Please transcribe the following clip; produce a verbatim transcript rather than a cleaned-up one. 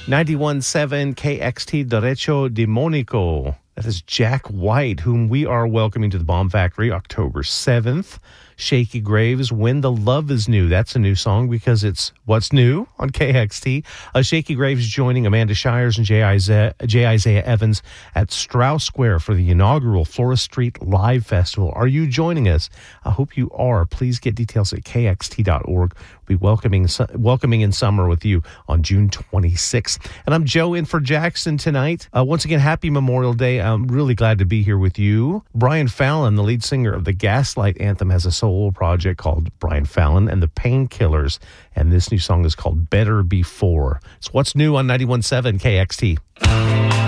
ninety-one point seven K X T Derecho Demonico. That is Jack White, whom we are welcoming to the Bomb Factory October seventh. Shaky Graves, When the Love Is New. That's a new song because it's what's new on K X T. Uh, Shaky Graves joining Amanda Shires and J. Isaiah, J. Isaiah Evans at Strauss Square for the inaugural Florist Street Live Festival. Are you joining us? I hope you are. Please get details at K X T dot org. We'll be welcoming, welcoming in summer with you on June twenty-sixth. And I'm Joe in for Jackson tonight. Uh, once again, happy Memorial Day. I'm really glad to be here with you. Brian Fallon, the lead singer of the Gaslight Anthem, has a solo project called Brian Fallon and the Painkillers, and this new song is called Better Before. It's what's new on ninety-one point seven K X T.